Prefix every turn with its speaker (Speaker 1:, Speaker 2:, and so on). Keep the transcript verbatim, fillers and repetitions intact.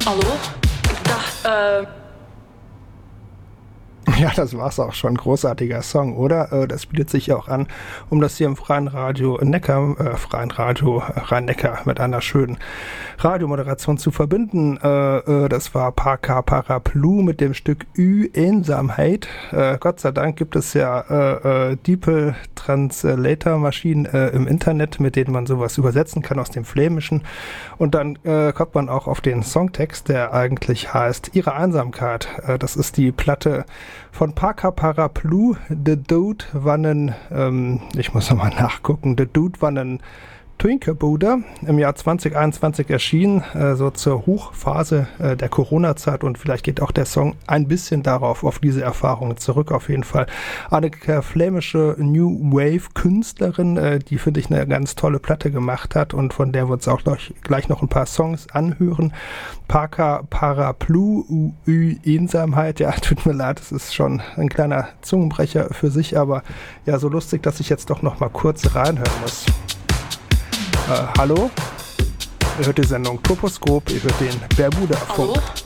Speaker 1: Hallo? Ik dacht, äh...
Speaker 2: Ja, das war's auch schon. Großartiger Song, oder? Äh, das bietet sich auch an, um das hier im Freien Radio Neckar, äh, Freien Radio äh, Rhein-Neckar mit einer schönen Radiomoderation zu verbinden. Äh, äh, das war Parker Paraplu mit dem Stück Ü Einsamkeit. Äh, Gott sei Dank gibt es ja äh, äh, DeepL Translator-Maschinen äh, im Internet, mit denen man sowas übersetzen kann aus dem Flämischen. Und dann äh, kommt man auch auf den Songtext, der eigentlich heißt Ihre Einsamkeit. Äh, das ist die Platte von Parker Paraplu. The Dude war ein, ähm, ich muss nochmal nachgucken, The Dude war ein Twinkerbude, im Jahr zwanzig einundzwanzig erschienen, äh, so zur Hochphase äh, der Corona-Zeit, und vielleicht geht auch der Song ein bisschen darauf, auf diese Erfahrungen zurück. Auf jeden Fall eine flämische New Wave-Künstlerin, äh, die, finde ich, eine ganz tolle Platte gemacht hat und von der wir uns auch gleich, gleich noch ein paar Songs anhören. Parker Paraplu, Ü Einsamkeit, ja, tut mir leid, das ist schon ein kleiner Zungenbrecher für sich, aber ja, so lustig, dass ich jetzt doch noch mal kurz reinhören muss. Äh, hallo? Ihr hört die Sendung Toposkop, ihr hört den Bermuda-Funk.
Speaker 1: Hallo?